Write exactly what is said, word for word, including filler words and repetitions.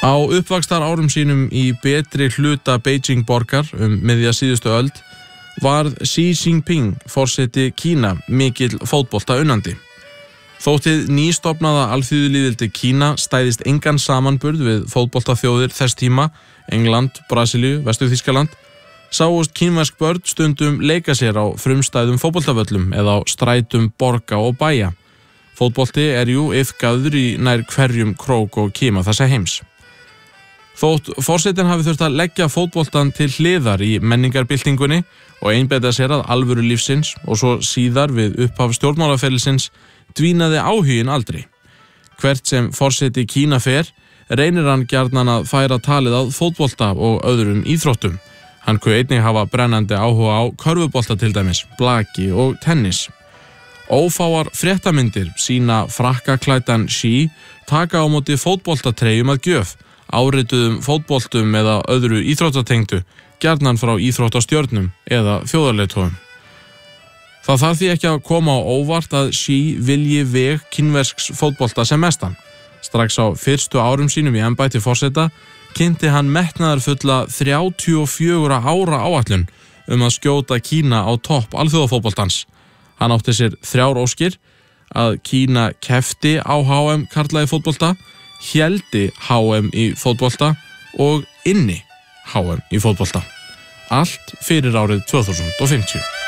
Á uppvaxtar árum sínum í betri hluta Beijing borgar um miðja síðustu öld varð Xi Jinping forseti Kína mikill fótbolta unnandi. Þóttið nýstofnaða alþýðulýðveldi Kína stæðist engan samanburð við fótboltaþjóðir þess tíma, England, Brasilíu, Vestur-Þýskaland, sáust kínversk börn stundum leika sér á frumstæðum fótboltavöllum eða á strætum borga og bæja. Fótbolti er jú iðkaður í nær hverjum krók og kima þessa heims. Þótt forsetinn hafi þurft að leggja fótboltan til hliðar í menningarbyltingunni og einbeita sér að alvöru lífsins og svo síðar við upphaf stjórnmálaferilsins dvínaði áhuginn aldrei. Hvert sem forseti Kína fer, reynir hann gjarnan að færa talið að fótbolta og öðrum íþróttum. Hann kuð einnig hafa brennandi áhuga á körfubolta til dæmis, blaki og tennis. Ófáar fréttamyndir sýna frakkaklæddan Xi taka á móti fótboltatreyjum að gjöf, árituðum fótboltum eða öðru íþróttatengdu, gjarnan frá íþróttastjörnum eða þjóðarleiðtogum. Það þarf því ekki að koma á óvart að Xi vilji veg kínversks fótbolta sem mestan. Strax á fyrstu árum sínum í embætti forseta kynnti hann metnaðarfulla þrjátíu og fjögurra ára áætlun um að skjóta Kína á topp alþjóðafótboltans. Hann átti sér þrjár óskir, að Kína keppti á H M karla í fótbolta, héldi H M í fótbolta og inni H M í fótbolta. Allt fyrir árið tvö þúsund og fimmtíu.